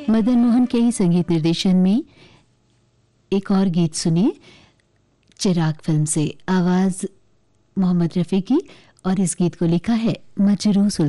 मदन मोहन के ही संगीत निर्देशन में एक और गीत सुनिए चिराग फिल्म से। आवाज मोहम्मद रफी की और इस गीत को लिखा है मजरू सुल्तान।